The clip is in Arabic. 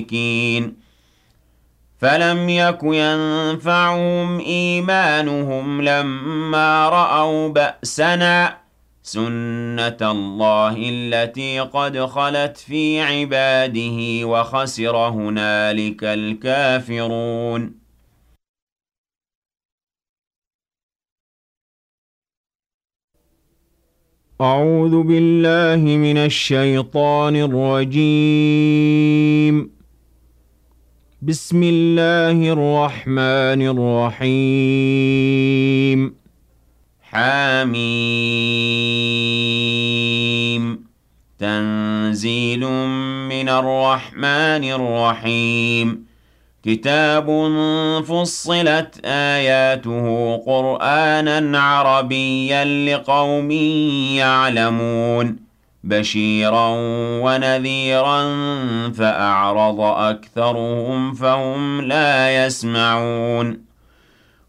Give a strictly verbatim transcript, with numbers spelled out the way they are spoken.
فلم يك ينفعهم إيمانهم لما رأوا بأسنا سنة الله التي قد خلت في عباده وخسر هنالك الكافرون. أعوذ بالله من الشيطان الرجيم. بسم الله الرحمن الرحيم. حميم تنزيل من الرحمن الرحيم. كتاب فصلت آياته قرآنا عربيا لقوم يعلمون بشيرا ونذيرا فأعرض أكثرهم فهم لا يسمعون.